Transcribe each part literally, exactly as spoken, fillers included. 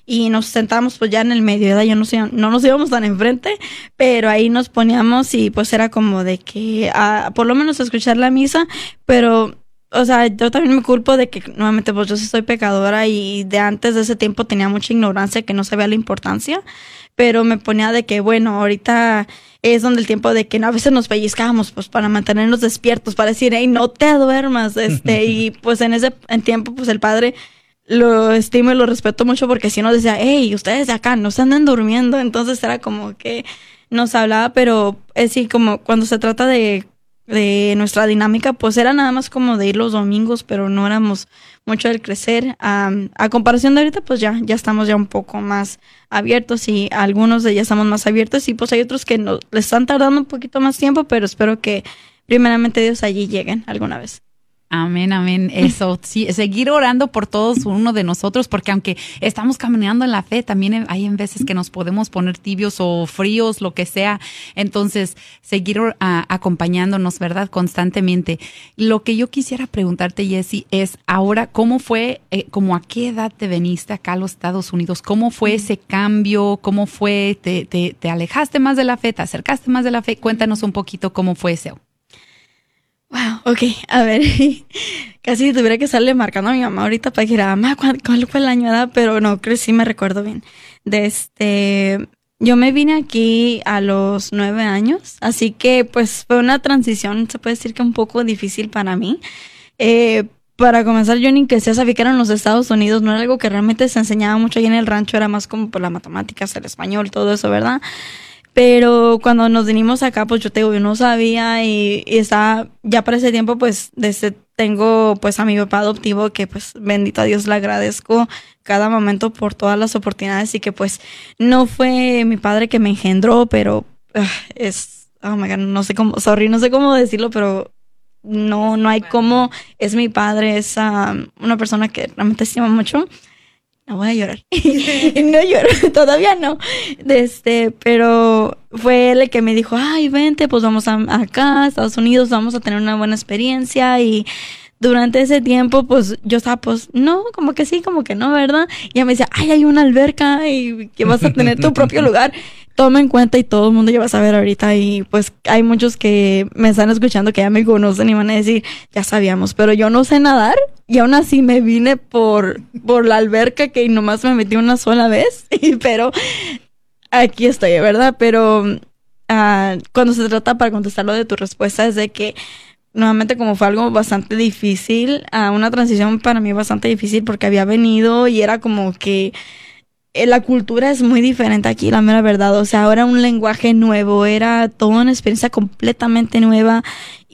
y nos sentábamos pues ya en el medio, ¿verdad? Yo no, sé, no nos íbamos tan enfrente, pero ahí nos poníamos y pues era como de que uh, por lo menos escuchar la misa, pero... O sea, yo también me culpo de que, nuevamente, pues yo sí soy pecadora y de antes de ese tiempo tenía mucha ignorancia que no sabía la importancia, pero me ponía de que, bueno, ahorita es donde el tiempo de que no, a veces nos pellizcábamos, pues para mantenernos despiertos, para decir, hey, no te duermas, este, y pues en ese en tiempo, pues el padre lo estimo y lo respeto mucho porque si nos decía, hey, ustedes de acá no se anden durmiendo, entonces era como que nos hablaba, pero es sí, como cuando se trata de de nuestra dinámica, pues era nada más como de ir los domingos, pero no éramos mucho del crecer. Um, a comparación de ahorita, pues ya, ya estamos ya un poco más abiertos y algunos de ellos estamos más abiertos y pues hay otros que no, les están tardando un poquito más tiempo, pero espero que primeramente Dios allí lleguen alguna vez. Amén, amén. Eso, sí, seguir orando por todos uno de nosotros, porque aunque estamos caminando en la fe, también hay en veces que nos podemos poner tibios o fríos, lo que sea. Entonces, seguir uh, acompañándonos, ¿verdad? Constantemente. Lo que yo quisiera preguntarte, Jessie, es ahora, ¿cómo fue, eh, como a qué edad te viniste acá a los Estados Unidos? ¿Cómo fue ese cambio? ¿Cómo fue? ¿Te, te, te alejaste más de la fe? ¿Te acercaste más de la fe? Cuéntanos un poquito cómo fue eso. Wow, ok, a ver, casi tuviera que estarle marcando a mi mamá ahorita para que era, mamá, ¿cuál, ¿cuál fue el año de edad? Pero no, creo que sí me recuerdo bien. De este, yo me vine aquí a los nueve años, así que pues fue una transición, se puede decir que un poco difícil para mí. Eh, para comenzar, yo ni que sea sabía que eran los Estados Unidos, no era algo que realmente se enseñaba mucho ahí en el rancho, era más como por las matemáticas, el español, todo eso, ¿verdad? Pero cuando nos vinimos acá, pues yo te digo, yo no sabía y, y estaba, ya para ese tiempo, pues desde tengo pues a mi papá adoptivo que pues bendito a Dios le agradezco cada momento por todas las oportunidades y que pues no fue mi padre que me engendró, pero uh, es, oh my God, no sé cómo, sorry, no sé cómo decirlo, pero no, no hay cómo, es mi padre, es um, una persona que realmente estimo mucho. No voy a llorar. No lloro, todavía no. Este, pero fue él el que me dijo, ay, vente, pues vamos a, acá, a Estados Unidos, vamos a tener una buena experiencia. Y durante ese tiempo, pues yo estaba, pues, no, como que sí, como que no, ¿verdad? Y ella me decía, ay, hay una alberca y que vas a tener tu propio lugar. Toma en cuenta y todo el mundo ya va a saber ahorita y pues hay muchos que me están escuchando que ya me conocen y van a decir, ya sabíamos, pero yo no sé nadar y aún así me vine por, por la alberca que nomás me metí una sola vez, pero aquí estoy, ¿verdad? Pero uh, cuando se trata, para contestar lo de tu respuesta, es de que nuevamente como fue algo bastante difícil, uh, una transición para mí bastante difícil porque había venido y era como que la cultura es muy diferente aquí, la mera verdad. O sea, ahora un lenguaje nuevo, era toda una experiencia completamente nueva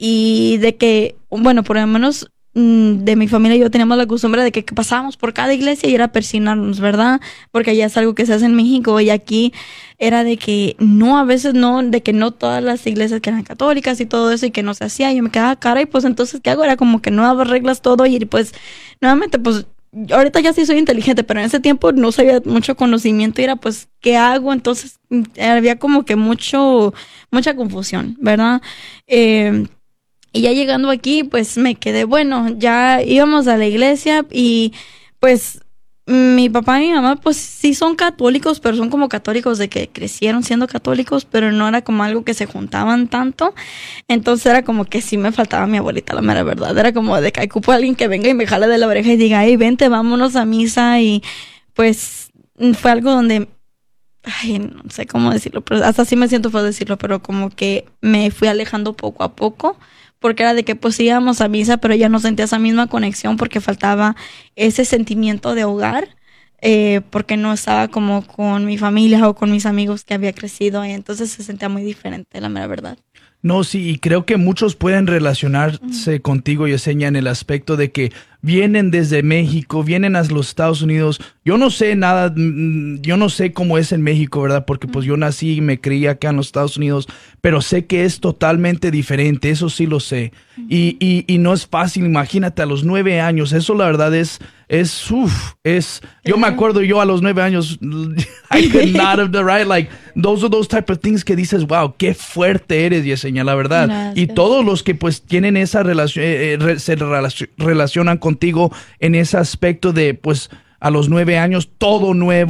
y de que, bueno, por lo menos de mi familia yo teníamos la costumbre de que, que pasábamos por cada iglesia y era persignarnos, ¿verdad? Porque allá es algo que se hace en México y aquí era de que no, a veces no, de que no todas las iglesias que eran católicas y todo eso y que no se hacía. Yo me quedaba cara y pues entonces, ¿qué hago? Era como que nuevas reglas, todo y pues nuevamente pues ahorita ya sí soy inteligente, pero en ese tiempo no sabía mucho conocimiento y era pues, ¿qué hago? Entonces había como que mucho, mucha confusión, ¿verdad? Eh, y ya llegando aquí, pues me quedé, bueno, ya íbamos a la iglesia y pues mi papá y mi mamá pues sí son católicos, pero son como católicos de que crecieron siendo católicos, pero no era como algo que se juntaban tanto. Entonces era como que sí me faltaba mi abuelita, la mera verdad. Era como de que ocupo a alguien que venga y me jale de la oreja y diga, hey, vente, vámonos a misa. Y pues fue algo donde, ay, no sé cómo decirlo, pero hasta sí me siento feo decirlo, pero como que me fui alejando poco a poco. Porque era de que pues íbamos a misa, pero ya no sentía esa misma conexión porque faltaba ese sentimiento de hogar, eh, porque no estaba como con mi familia o con mis amigos que había crecido, y entonces se sentía muy diferente, la mera verdad. No, sí, y creo que muchos pueden relacionarse uh-huh. contigo, Yesenia, en el aspecto de que vienen desde México, vienen a los Estados Unidos. Yo no sé nada, yo no sé cómo es en México, ¿verdad? Porque pues yo nací y me crié acá en los Estados Unidos, pero sé que es totalmente diferente, eso sí lo sé. Uh-huh. Y, y, y no es fácil, imagínate, a los nueve años, eso la verdad es, es, uff, es, yo me acuerdo yo a los nueve años, I could not have the right, like, those are those type of things que dices, wow, qué fuerte eres, Yesenia, la verdad. Gracias. Y todos los que pues tienen esa relación, eh, re, se relacion, relacionan contigo en ese aspecto de pues a los nueve años, todo nuevo.